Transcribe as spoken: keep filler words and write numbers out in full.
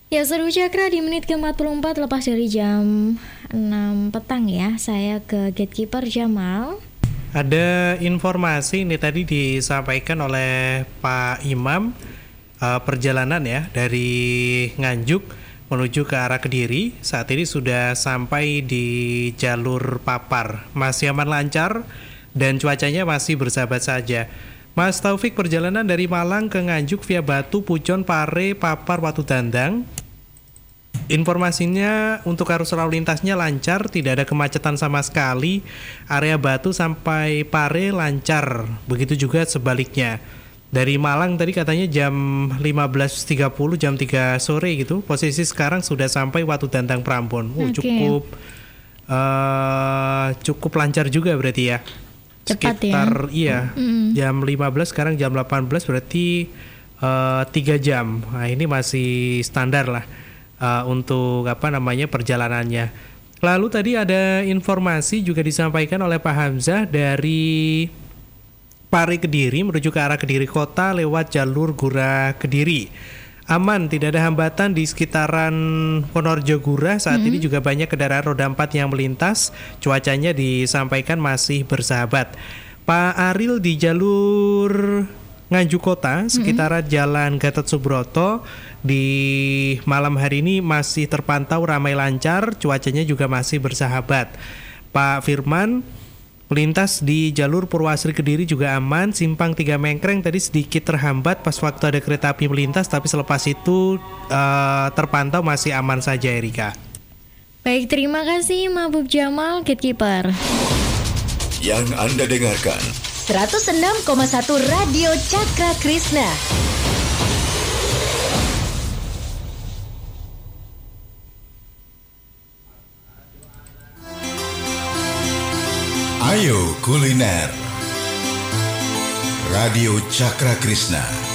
Ya, Seru Cakra di menit ke empat puluh empat lepas dari jam enam petang ya. Saya ke Gatekeeper Jamal. Ada informasi ini tadi disampaikan oleh Pak Imam, uh, perjalanan ya dari Nganjuk menuju ke arah Kediri. Saat ini sudah sampai di jalur Papar. Masih aman lancar dan cuacanya masih bersahabat saja. Mas Taufik, perjalanan dari Malang ke Nganjuk via Batu, Pujon, Pare, Papar, Watu Dandang. Informasinya untuk arus lalu lintasnya lancar, tidak ada kemacetan sama sekali. Area Batu sampai Pare lancar, begitu juga sebaliknya. Dari Malang tadi katanya jam lima belas tiga puluh, jam tiga sore gitu. Posisi sekarang sudah sampai Watu Dandang Prambon. Oh, okay. Cukup uh, cukup lancar juga berarti ya. Cepat Sekitar ya? Iya, mm-hmm. jam lima belas sekarang jam delapan belas berarti uh, tiga jam. Nah, ini masih standar lah uh, untuk apa namanya perjalanannya. Lalu tadi ada informasi juga disampaikan oleh Pak Hamzah dari Pare Kediri menuju ke arah Kediri Kota lewat jalur Gura Kediri. Aman, tidak ada hambatan di sekitaran Wonorejo Gura. Saat mm-hmm. ini juga banyak kendaraan roda empat yang melintas. Cuacanya disampaikan masih bersahabat. Pak Aril di jalur Nganjuk Kota, sekitaran mm-hmm. Jalan Gatot Subroto, di malam hari ini masih terpantau ramai lancar. Cuacanya juga masih bersahabat. Pak Firman melintas di jalur Purwasri Kediri juga aman. Simpang tiga Mengkreng tadi sedikit terhambat pas waktu ada kereta api melintas, tapi selepas itu uh, terpantau masih aman saja, Erika. Baik, terima kasih Mahbub Jamal, Gatekeeper. Yang Anda dengarkan seratus enam koma satu Radio Cakra Krishna. Ayo Kuliner Radio Cakra Krishna.